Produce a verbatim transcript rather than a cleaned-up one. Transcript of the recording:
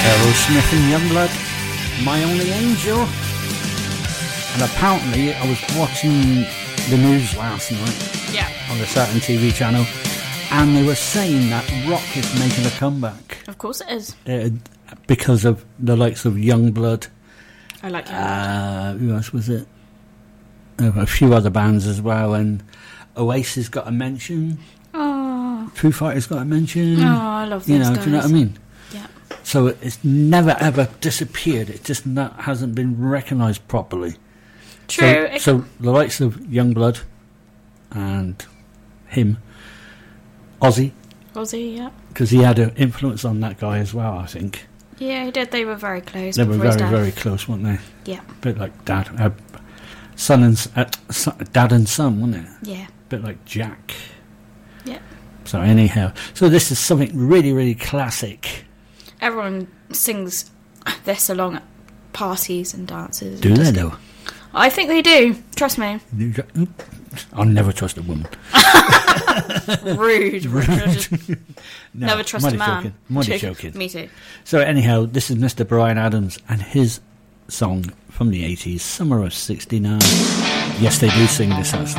Aerosmith and Youngblood, My Only Angel. And apparently I was watching the news last night yeah. on the Saturn T V channel, and they were saying that rock is making a comeback. Of course it is. Uh, because of the likes of Youngblood. I like Youngblood. Uh, who else was it? Uh, a few other bands as well, and Oasis got a mention. Oh, Foo Fighters got a mention. oh I love those You know, guys. do you know what I mean? Yeah. So it's never ever disappeared. It just not, hasn't been recognised properly. True. So, it so the likes of Youngblood and him, Ozzy, Ozzy, yeah. because he had an influence on that guy as well, I think. Yeah, he did. They were very close. They were before his very, death. very close, weren't they? Yeah. A bit like dad, uh, son and s- uh, son, dad and son, wasn't it? Yeah. A bit like Jack. Yeah. So anyhow, so this is something really, really classic. Everyone sings this along at parties and dances. Do and they just- though? I think they do. Trust me. I'll never trust a woman. Rude. Rude. No, Never trust I'm a only man. joking. I'm only True. joking. Me too. So anyhow, this is Mister Bryan Adams and his song from the eighties, Summer of sixty-nine. Yes, they do sing this.